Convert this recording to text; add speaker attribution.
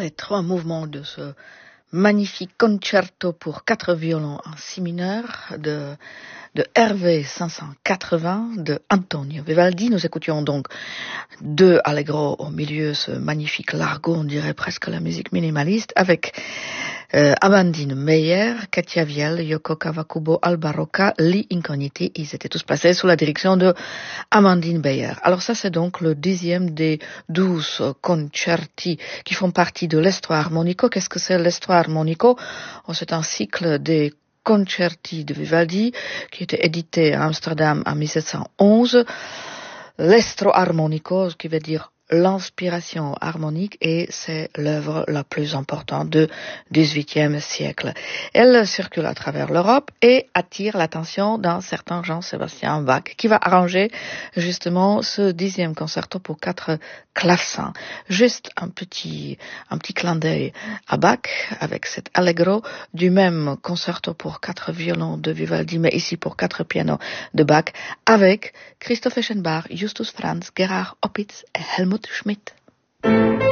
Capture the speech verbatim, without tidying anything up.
Speaker 1: les trois mouvements de ce magnifique concerto pour quatre violons en si mineur de, de Hervé cinq cent quatre-vingts de Antonio Vivaldi. Nous écoutions donc deux allegro au milieu, ce magnifique largo, on dirait presque la musique minimaliste, avec euh, Amandine Meyer, Katia Viel, Yoko Kawakubo, Alba Rocca, Lee Incogniti. Ils étaient tous placés sous la direction de Amandine Meyer. Alors ça, c'est donc le dixième des douze concerti qui font partie de l'Estro Armonico. Qu'est-ce que c'est l'Estro Armonico? Oh, c'est un cycle des concerti de Vivaldi qui était édité à Amsterdam en mille sept cent onze. L'Estro Armonico, ce qui veut dire l'inspiration harmonique, et c'est l'œuvre la plus importante du dix-huitième siècle. Elle circule à travers l'Europe et attire l'attention d'un certain Jean-Sébastien Bach, qui va arranger justement ce dixième concerto pour quatre clavecins. Juste un petit, un petit clin d'œil à Bach avec cet allegro du même concerto pour quatre violons de Vivaldi, mais ici pour quatre pianos de Bach, avec Christoph Eschenbach, Justus Franz, Gerhard Opitz et Helmut Schmidt.